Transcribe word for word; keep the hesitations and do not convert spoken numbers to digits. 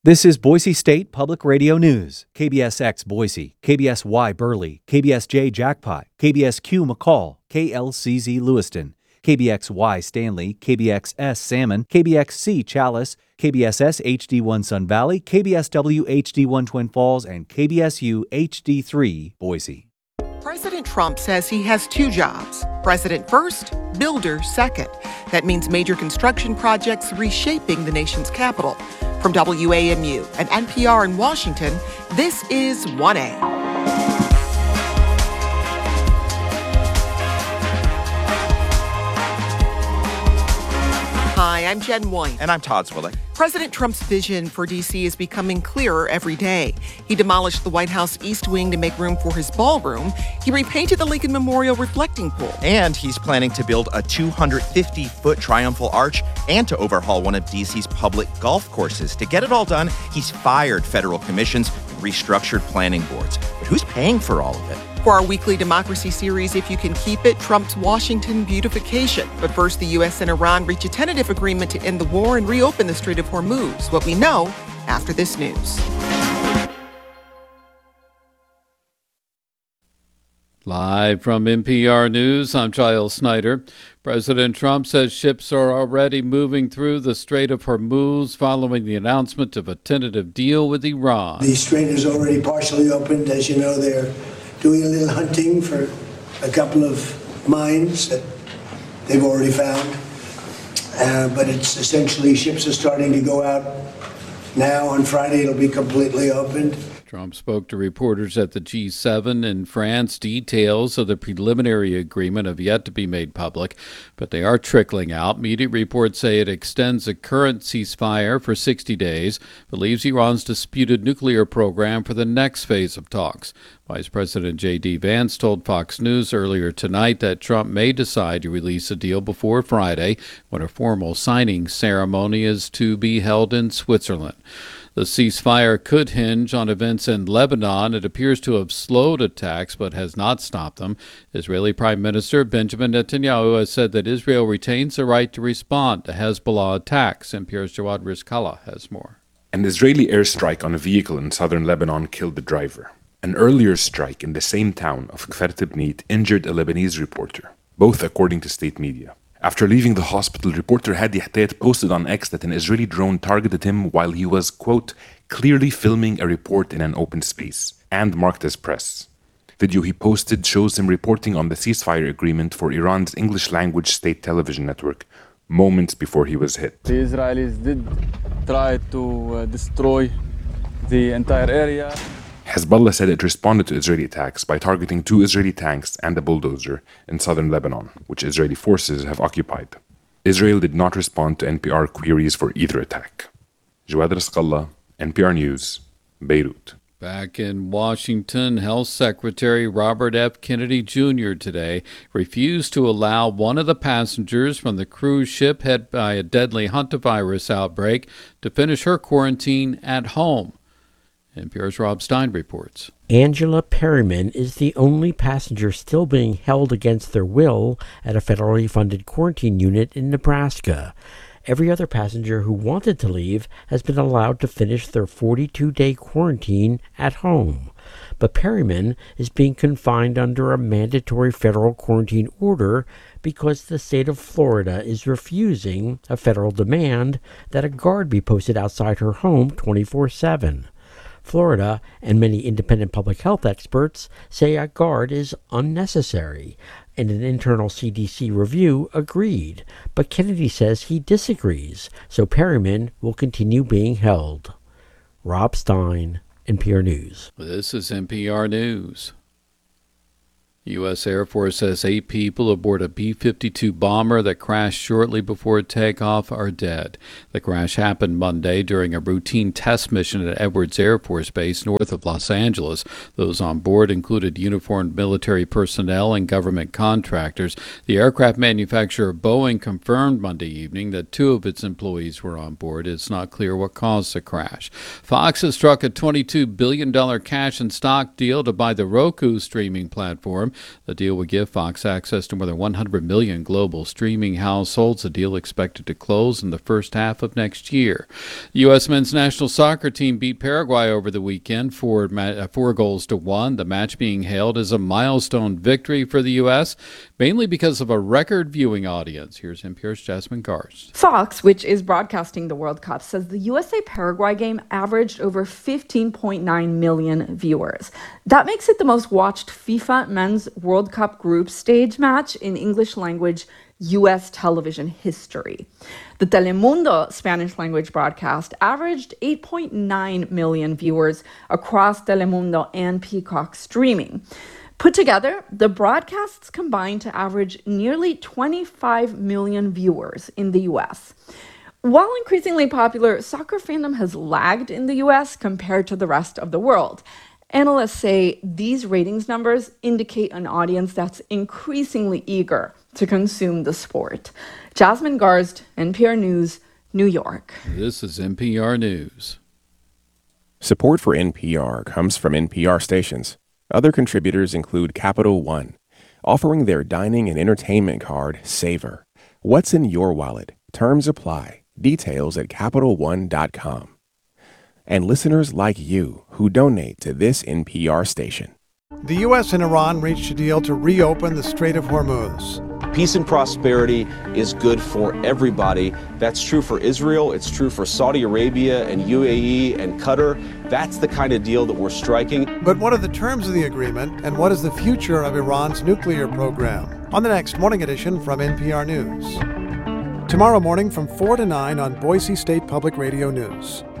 This is Boise State Public Radio News. K B S X Boise, K B S Y Burley, K B S J Jackpot, K B S Q McCall, K L C Z Lewiston, K B X Y Stanley, K B X S Salmon, K B X C Chalice, K B S S H D one Sun Valley, K B S W H D one Twin Falls, and K B S U H D three Boise. President Trump says he has two jobs. President first, builder second. That means major construction projects reshaping the nation's capital. From W A M U and N P R in Washington, this is one A. Hi, I'm Jen White. And I'm Todd Zwilling. President Trump's vision for D C is becoming clearer every day. He demolished the White House East Wing to make room for his ballroom. He repainted the Lincoln Memorial reflecting pool. And he's planning to build a two hundred fifty foot triumphal arch and to overhaul one of D C's public golf courses. To get it all done, he's fired federal commissions and restructured planning boards. But who's paying for all of it? For our weekly democracy series, If You Can Keep It, Trump's Washington beautification. But first, the U S and Iran reach a tentative agreement to end the war and reopen the Strait of Hormuz. What we know after this news. Live from N P R News, I'm Giles Snyder. President Trump says ships are already moving through the Strait of Hormuz following the announcement of a tentative deal with Iran. The strait is already partially opened. As you know, they're doing a little hunting for a couple of mines that they've already found. Uh, but it's essentially ships are starting to go out now. On Friday, it'll be completely opened. Trump spoke to reporters at the G seven in France. Details of the preliminary agreement have yet to be made public, but they are trickling out. Media reports say it extends the current ceasefire for sixty days, but leaves Iran's disputed nuclear program for the next phase of talks. Vice President J D. Vance told Fox News earlier tonight that Trump may decide to release a deal before Friday, when a formal signing ceremony is to be held in Switzerland. The ceasefire could hinge on events in Lebanon. It appears to have slowed attacks but has not stopped them. Israeli Prime Minister Benjamin Netanyahu has said that Israel retains the right to respond to Hezbollah attacks. N P R's Jawad Rizkallah has more. An Israeli airstrike on a vehicle in southern Lebanon killed the driver. An earlier strike in the same town of Kfar Tibnit injured a Lebanese reporter, both according to state media. After leaving the hospital, reporter Hadi Hatayt posted on X that an Israeli drone targeted him while he was, quote, clearly filming a report in an open space, and marked as press. Video he posted shows him reporting on the ceasefire agreement for Iran's English-language state television network, moments before he was hit. The Israelis did try to uh, destroy the entire area. Hezbollah said it responded to Israeli attacks by targeting two Israeli tanks and a bulldozer in southern Lebanon, which Israeli forces have occupied. Israel did not respond to N P R queries for either attack. Jawad Rizkallah, N P R News, Beirut. Back in Washington, Health Secretary Robert F. Kennedy Junior today refused to allow one of the passengers from the cruise ship hit by a deadly hantavirus outbreak to finish her quarantine at home. N P R's Rob Stein reports. Angela Perryman is the only passenger still being held against their will at a federally funded quarantine unit in Nebraska. Every other passenger who wanted to leave has been allowed to finish their forty-two day quarantine at home. But Perryman is being confined under a mandatory federal quarantine order because the state of Florida is refusing a federal demand that a guard be posted outside her home twenty-four seven. Florida and many independent public health experts say a guard is unnecessary, and an internal C D C review agreed. But Kennedy says he disagrees, so Perryman will continue being held. Rob Stein, N P R News. This is N P R News. U S Air Force says eight people aboard a B fifty-two bomber that crashed shortly before takeoff are dead. The crash happened Monday during a routine test mission at Edwards Air Force Base north of Los Angeles. Those on board included uniformed military personnel and government contractors. The aircraft manufacturer Boeing confirmed Monday evening that two of its employees were on board. It's not clear what caused the crash. Fox has struck a twenty-two billion dollars cash and stock deal to buy the Roku streaming platform. term. The deal would give Fox access to more than one hundred million global streaming households. The deal expected to close in the first half of next year. The U S men's national soccer team beat Paraguay over the weekend for four goals to one. The match being hailed as a milestone victory for the U S, mainly because of a record viewing audience. Here's N P R's Jasmine Garst. Fox, which is broadcasting the World Cup, says the U S A-Paraguay game averaged over fifteen point nine million viewers. That makes it the most watched FIFA Men's World Cup group stage match in English-language U S television history. The Telemundo Spanish-language broadcast averaged eight point nine million viewers across Telemundo and Peacock streaming. Put together, the broadcasts combine to average nearly twenty-five million viewers in the U S. While increasingly popular, soccer fandom has lagged in the U S compared to the rest of the world. Analysts say these ratings numbers indicate an audience that's increasingly eager to consume the sport. Jasmine Garst, N P R News, New York. This is N P R News. Support for N P R comes from N P R stations. Other contributors include Capital One, offering their dining and entertainment card, Savor. What's in your wallet? Terms apply. Details at Capital One dot com. And listeners like you who donate to this N P R station. The U S and Iran reached a deal to reopen the Strait of Hormuz. Peace and prosperity is good for everybody. That's true for Israel. It's true for Saudi Arabia and U A E and Qatar. That's the kind of deal that we're striking. But what are the terms of the agreement, and what is the future of Iran's nuclear program? On the next Morning Edition from N P R News. Tomorrow morning from four to nine on Boise State Public Radio News.